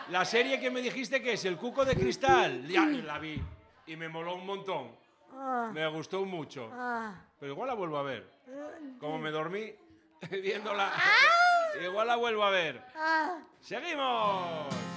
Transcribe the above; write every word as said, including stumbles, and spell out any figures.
La serie que me dijiste que es El Cuco de Cristal. Ya la vi y me moló un montón. Ah, Me gustó mucho. ah, Pero igual la vuelvo a ver. eh, Como me dormí viéndola, igual la vuelvo a ver. ah. ¡Seguimos!